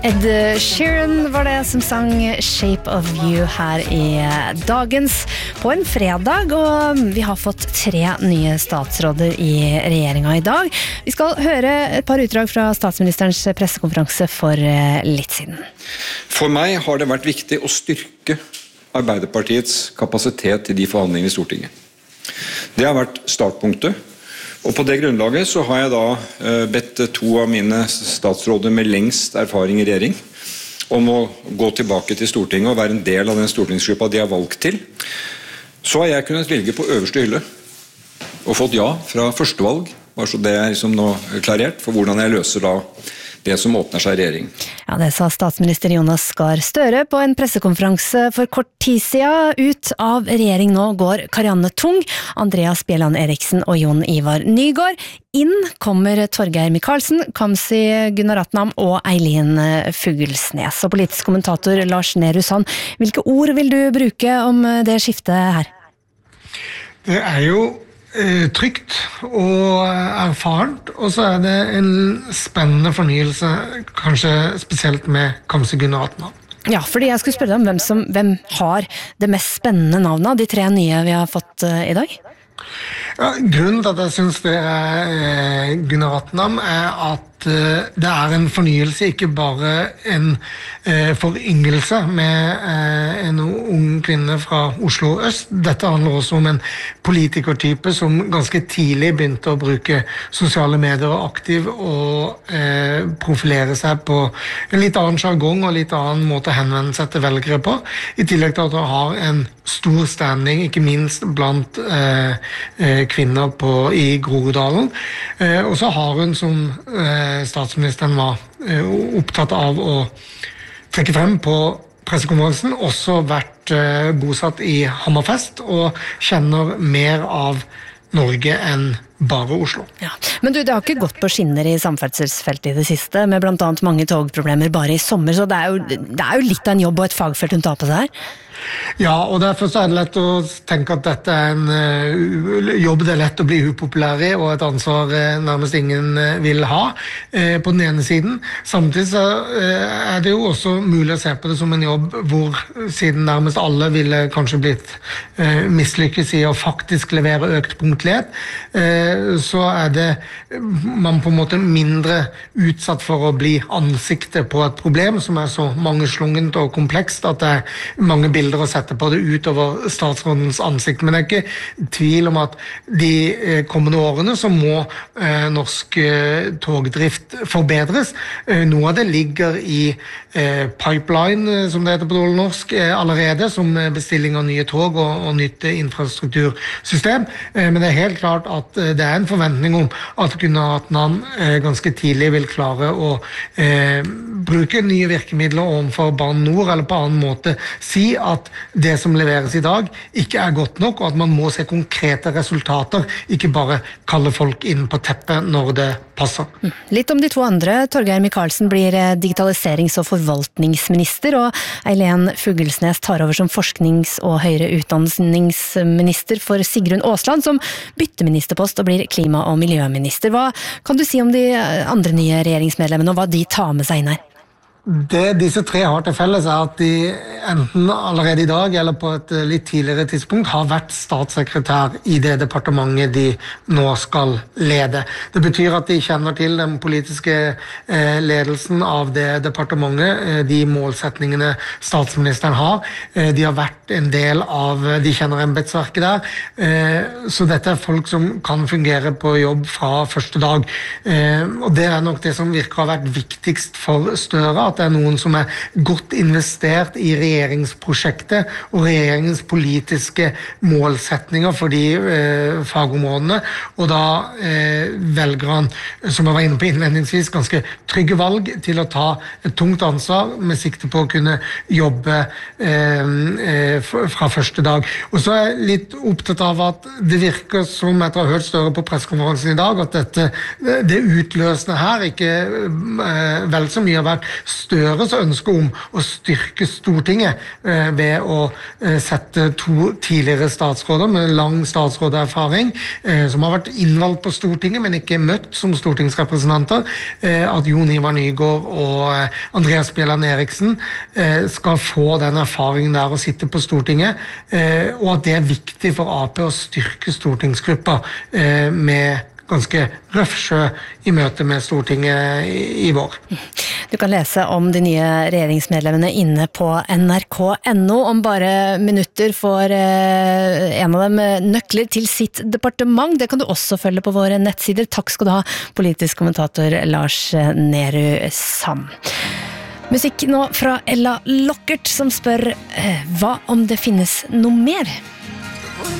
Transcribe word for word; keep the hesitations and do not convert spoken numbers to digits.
Ed Sheeran var det som sang Shape of You her i dagens på en fredag, og vi har fått tre nye statsråder i regjeringen i dag. Vi skal høre et par utdrag fra statsministerens pressekonferanse for litt siden. For meg har det vært viktig å styrke Arbeiderpartiets kapasitet i de forhandlingene i Stortinget. Det har vært startpunktet. Og på det grunnlaget så har jeg da bedt to av mine statsråder med lengst erfaring i regjering om å gå tilbake til Stortinget og være en del av den stortingsgruppa de har valgt til. Så har jeg kunnet velge på øverste hylle og fått ja fra førstevalg, bare så det er liksom nå klarert for hvordan jeg løser da det som åpner seg i regjering. Ja, det sa statsminister Jonas Gahr Støre på en pressekonferanse for kort tid siden. Ut av regjering nå går Karianne Tung, Andreas Bjelland Eriksen og Jon Ivar Nygård. Inn kommer Torgeir Micaelsen, Kamzy Gunaratnam og Eileen Fuglesnes. Og politisk kommentator Lars Nehru Sand, hvilke ord vil du bruke om det skiftet her? Det er jo trygt og erfarent, og så er det en spennende fornyelse, kanskje spesielt med Kamzy Gunaratnam. Ja, fordi jeg skulle spørre deg om hvem, som, hvem har det mest spennende navnet av de tre nye vi har fått uh, i dag? Ja, grunnen til at jeg synes det er eh, Gunaratnam er at eh, det er en fornyelse, ikke bare en eh, foryngelse med eh, en ung kvinne fra Oslo Øst. Dette handler også om en politikertype som ganske tidlig begynte å bruke sosiale medier aktiv og eh, profilere seg på en litt annen jargong og litt annen måte å henvende seg til velgere på, i tillegg til at hun har en stor standing, ikke minst blant eh, kvinner på, i Groruddalen. Eh, og så har hun, som eh, statsministeren var eh, opptatt av å trekke frem på pressekonferansen, også vært eh, bosatt i Hammerfest og kjenner mer av Norge enn bare Oslo. Ja. Men du, det har ikke gått på skinner i samferdselsfeltet i det siste, med blant annet mange togproblemer bare i sommer, så det er jo, det er jo litt av en jobb og et fagfelt hun tar på seg her. Ja, og derfor så er det lett å tenke at dette er en uh, jobb det er lett å bli upopulær i, og et ansvar uh, nærmest ingen uh, vil ha uh, på den ene siden. Samtidig så uh, er det jo også mulig å se på det som en jobb hvor, siden nærmest alle ville kanskje blitt uh, mislykkes i å faktisk levere økt punktlighet, uh, så er det man på en måte mindre utsatt for å bli ansiktet på et problem som er så mangeslungent og komplekst at det er mange bilder å sette på det utover statsrådens ansikt. Men det er ikke tvil om at de kommende årene så må eh, norsk eh, togdrift forbedres. Eh, noe av det ligger i eh, pipeline, som det heter på dårlig norsk, eh, allerede, som bestilling av nye tog og, og nytt infrastruktursystem. Eh, men det er helt klart at eh, det er en forventning om at Gunaratnam eh, ganske tidlig vil klare å eh, bruke nye virkemidler overfor Bane Nor, eller på annen måte si at det som leveres i dag ikke er godt nok, og at man må se konkrete resultater, ikke bare kalle folk inn på teppet når det passer. Litt om de to andre. Torgeir Micaelsen blir digitaliserings- og forvaltningsminister, og Eileen Fuglesnes tar over som forsknings- og høyere utdanningsminister for Sigrun Aasland, som bytter ministerpost og blir klima- og miljøminister. Hva kan du si om de andre nye regjeringsmedlemmene, og hva de tar med seg inn her? Det disse tre har til felles er at de enten allerede i dag eller på et litt tidligere tidspunkt har vært statssekretær i det departementet de nå skal lede. Det betyr at de kjenner til den politiske ledelsen av det departementet, de målsetningene statsministeren har. De har vært en del av, de kjenner embetsverket der, så dette er folk som kan fungere på jobb fra første dag. Og det er nok det som virker har vært viktigst for Støre, at det er noen som er godt investert i regjeringsprosjektet og regjeringens politiske målsetninger for de eh, fagområdene, og da eh, velger han, som jeg var inne på innledningsvis, ganske trygge valg til å ta et tungt ansvar med sikte på å kunne jobbe eh, fra første dag. Og så er jeg litt opptatt av at det virker som, etter å ha hørt Støre på pressekonferansen i dag, at dette, det utløsende her ikke eh, vel så mye har vært Støres ønske om å styrke Stortinget ved å sette to tidligere statsråder med lang statsråderfaring, som har vært innvalgt på Stortinget, men ikke møtt som stortingsrepresentanter, at Jon Ivar Nygård og Andreas Bjelland Eriksen skal få den erfaringen der å sitte på Stortinget, og at det er viktig for A P å styrke stortingsgruppa med ganske røff sjø i møte med Stortinget i vår. Du kan lese om de nye regjeringsmedlemmene inne på N R K punktum N O. Om bare minutter får en av dem nøkler til sitt departement. Det kan du også følge på våre nettsider. Takk skal du ha, politisk kommentator Lars Nehru Sand. Musikk nå fra Ella Lockert, som spør hva om det finnes noe mer?